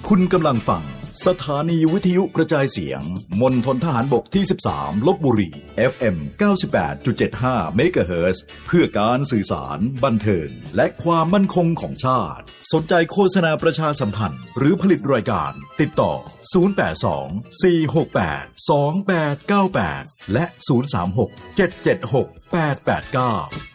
คุณกำลังฟังสถานีวิทยุกระจายเสียงมณฑลทหารบกที่13ลพบุรี FM 98.75 เมกะเฮิรตซ์เพื่อการสื่อสารบันเทิงและความมั่นคงของชาติสนใจโฆษณาประชาสัมพันธ์หรือผลิตรายการติดต่อ082 468 2898และ036 776 889